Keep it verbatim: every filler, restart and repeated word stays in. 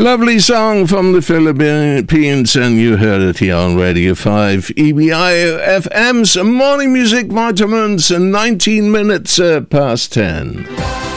Lovely song from the Philippines, and you heard it here on Radio five E B I F M's Morning Music Vitamins, nineteen minutes uh, past ten.